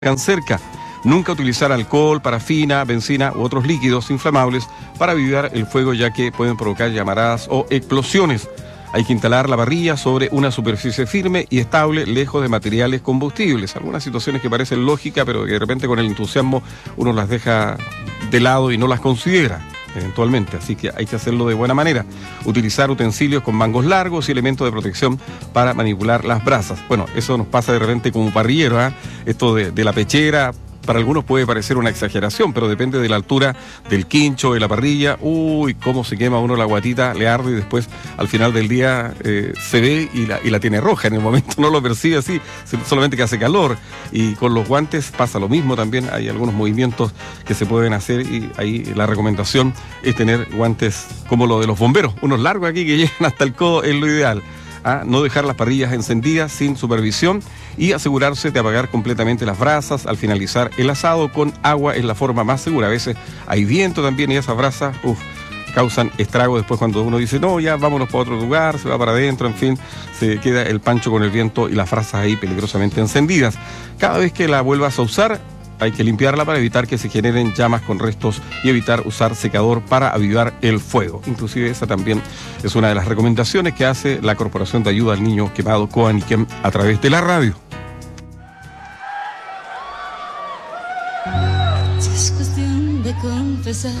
cerca. Nunca utilizar alcohol, parafina, benzina u otros líquidos inflamables para avivar el fuego, ya que pueden provocar llamaradas o explosiones. Hay que instalar la parrilla sobre una superficie firme y estable, lejos de materiales combustibles. Algunas situaciones que parecen lógicas, pero que de repente con el entusiasmo uno las deja de lado y no las considera eventualmente, así que hay que hacerlo de buena manera. Utilizar utensilios con mangos largos y elementos de protección para manipular las brasas. Bueno, eso nos pasa de repente como parrillero, ¿eh? Esto de la pechera, para algunos puede parecer una exageración, pero depende de la altura del quincho, de la parrilla. Uy, cómo se quema uno la guatita, le arde y después al final del día se ve y la tiene roja. En el momento no lo percibe así, solamente que hace calor. Y con los guantes pasa lo mismo también. Hay algunos movimientos que se pueden hacer y ahí la recomendación es tener guantes como los de los bomberos, unos largos aquí que llegan hasta el codo, es lo ideal. No dejar las parrillas encendidas sin supervisión y asegurarse de apagar completamente las brasas al finalizar el asado. Con agua es la forma más segura. A veces hay viento también y esas brasas causan estrago después cuando uno dice no, ya vámonos para otro lugar, se va para adentro, en fin, se queda el pancho con el viento y las brasas ahí peligrosamente encendidas. Cada vez que la vuelvas a usar hay que limpiarla para evitar que se generen llamas con restos y evitar usar secador para avivar el fuego. Inclusive esa también es una de las recomendaciones que hace la Corporación de Ayuda al Niño Quemado, COANIQUEM, a través de la radio. Es cuestión de confesar